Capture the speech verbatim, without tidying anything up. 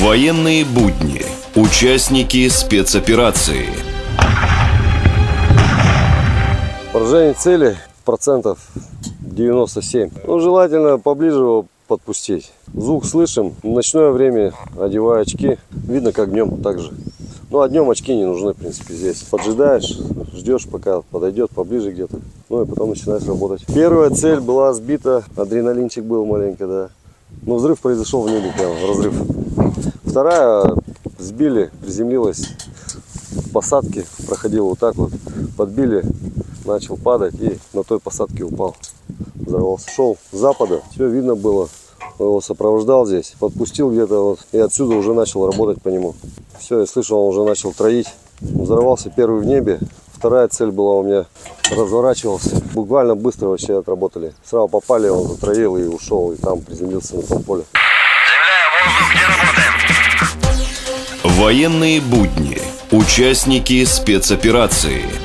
Военные будни. Участники спецоперации. Поражение цели процентов девяносто семь. Ну, желательно поближе его подпустить. Звук слышим. В ночное время одеваю очки. Видно, как днем так же. Ну, а днем очки не нужны, в принципе, здесь. Поджидаешь, ждешь, пока подойдет поближе где-то. Ну, и потом начинаешь работать. Первая цель была сбита. Адреналинчик был маленько, да. Но взрыв произошел в небе, прямо разрыв. Вторая сбили, приземлилась в посадке. Проходил вот так вот. Подбили, начал падать и на той посадке упал. Взорвался. Шел с запада, все видно было. Его сопровождал здесь, подпустил где-то вот, и отсюда уже начал работать по нему. Все, я слышал, он уже начал троить. Взорвался первый в небе. Вторая цель была у меня, разворачивался. Буквально быстро вообще отработали. Сразу попали, он затроил и ушел, и там приземлился на том поле. Военные будни. Участники спецоперации.